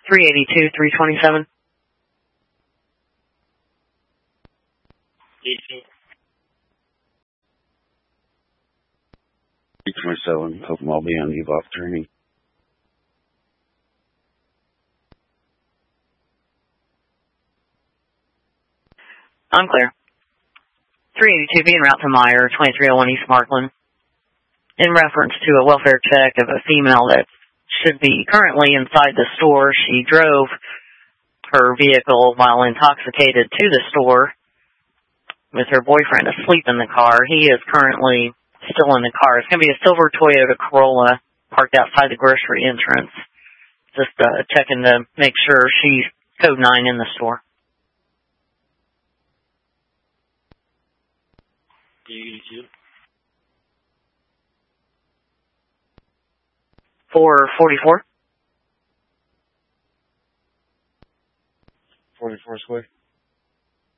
382, 327. 327, hope them all be on EVOF training. Unclear. 382 being route to Meyer, 2301 East Markland. In reference to a welfare check of a female that should be currently inside the store, she drove her vehicle while intoxicated to the store with her boyfriend asleep in the car. He is currently still in the car. It's going to be a silver Toyota Corolla parked outside the grocery entrance. Just checking to make sure she's code 9 in the store. 444. 44 Square.